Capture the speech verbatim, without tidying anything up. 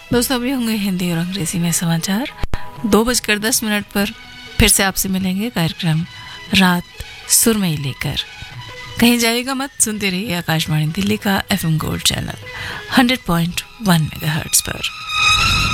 दोस्तों अभी होंगे हिंदी और अंग्रेजी में समाचार। दो बजकर दस मिनट पर फिर से आपसे मिलेंगे कार्यक्रम रात सुरमई लेकर। कहीं जाइएगा मत, सुनते रहिए आकाशवाणी दिल्ली का FM gold channel hundred point one megahertz पर।